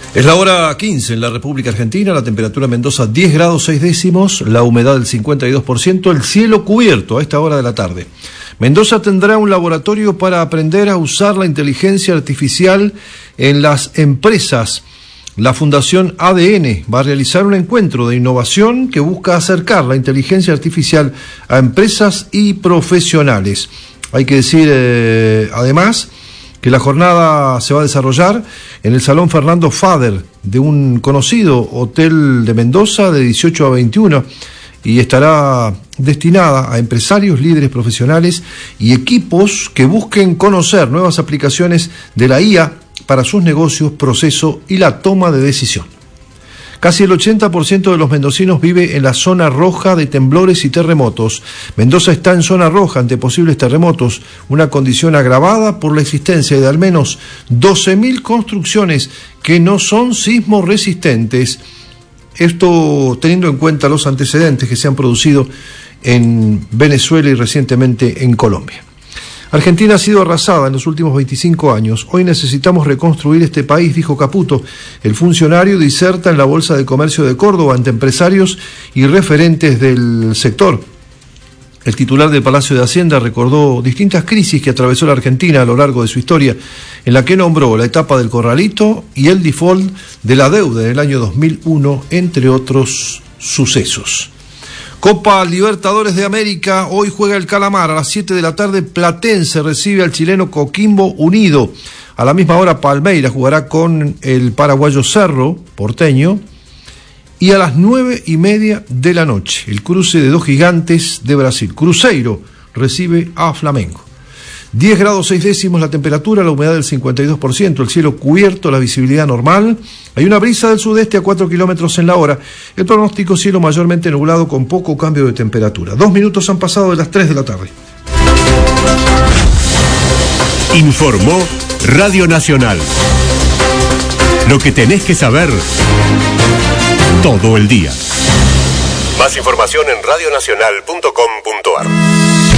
Es la hora 15 en la República Argentina, la temperatura en Mendoza 10 grados 6 décimos, la humedad del 52%, el cielo cubierto a esta hora de la tarde. Mendoza tendrá un laboratorio para aprender a usar la inteligencia artificial en las empresas. La Fundación ADN va a realizar un encuentro de innovación que busca acercar la inteligencia artificial a empresas y profesionales. Hay que decir, además, que la jornada se va a desarrollar en el Salón Fernando Fader de un conocido hotel de Mendoza de 18 a 21 y estará destinada a empresarios, líderes profesionales y equipos que busquen conocer nuevas aplicaciones de la IA para sus negocios, proceso y la toma de decisión. Casi el 80% de los mendocinos vive en la zona roja de temblores y terremotos. Mendoza está en zona roja ante posibles terremotos, una condición agravada por la existencia de al menos 12.000 construcciones que no son sismo resistentes. Esto teniendo en cuenta los antecedentes que se han producido en Venezuela y recientemente en Colombia. Argentina ha sido arrasada en los últimos 25 años. Hoy necesitamos reconstruir este país, dijo Caputo. El funcionario diserta en la Bolsa de Comercio de Córdoba ante empresarios y referentes del sector. El titular del Palacio de Hacienda recordó distintas crisis que atravesó la Argentina a lo largo de su historia, en la que nombró la etapa del corralito y el default de la deuda en el año 2001, entre otros sucesos. Copa Libertadores de América, hoy juega el Calamar a las 7 de la tarde, Platense recibe al chileno Coquimbo Unido. A la misma hora Palmeiras jugará con el paraguayo Cerro Porteño. Y a las 9:30 de la noche, el cruce de dos gigantes de Brasil, Cruzeiro recibe a Flamengo. 10 grados 6 décimos la temperatura, la humedad del 52%, el cielo cubierto, la visibilidad normal. Hay una brisa del sudeste a 4 kilómetros en la hora. El pronóstico, cielo mayormente nublado con poco cambio de temperatura. 2 minutos han pasado de las 3 de la tarde. Informó Radio Nacional. Lo que tenés que saber todo el día. Más información en radionacional.com.ar.